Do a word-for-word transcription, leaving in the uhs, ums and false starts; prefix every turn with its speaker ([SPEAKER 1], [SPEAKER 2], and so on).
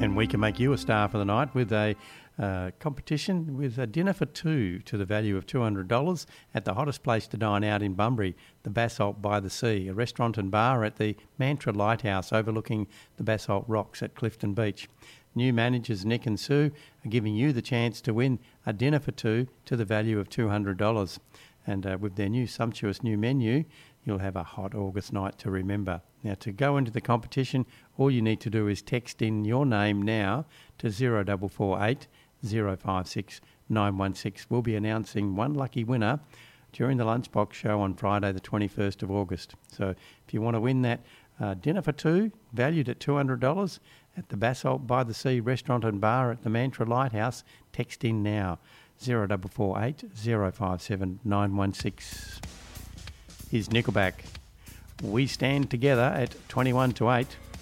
[SPEAKER 1] And we can make you a star for the night with a uh, competition with a dinner for two to the value of two hundred dollars at the hottest place to dine out in Bunbury, the Basalt by the Sea, a restaurant and bar at the Mantra Lighthouse overlooking the Basalt Rocks at Clifton Beach. New managers Nick and Sue are giving you the chance to win a dinner for two to the value of two hundred dollars. And uh, with their new sumptuous new menu, you'll have a hot August night to remember. Now, to go into the competition, all you need to do is text in your name now to zero four four eight, zero five six, nine one six. We'll be announcing one lucky winner during the Lunchbox show on Friday the twenty-first of August. So if you want to win that uh, dinner for two, valued at two hundred dollars, at the Basalt by the Sea restaurant and bar at the Mantra Lighthouse, text in now, zero four four eight, zero five seven, nine one six. Here's Nickelback. We stand together at twenty-one to eight.